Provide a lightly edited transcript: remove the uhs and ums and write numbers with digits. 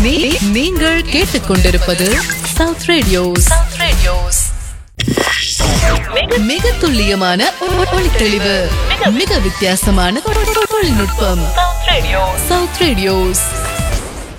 நீங்கள் கேட்டுக்கொண்டிருப்பது south radios. மிக துல்லியமான ஒளித்தெளிவு, மிக வித்தியாசமான தொழில்நுட்பம். South radios.